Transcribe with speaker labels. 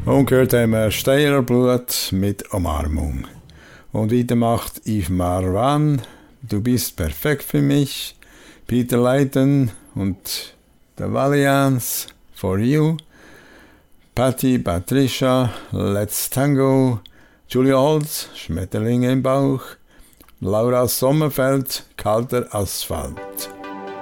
Speaker 1: Und gehört haben wir Steirerblut mit Umarmung. Und weiter macht Yves Marwan, Du bist perfekt für mich, Peter Leighton und The Valiants, For You, Patti Patricia, Let's Tango, Julia Holz, Schmetterlinge im Bauch, Laura Sommerfeld, Kalter Asphalt.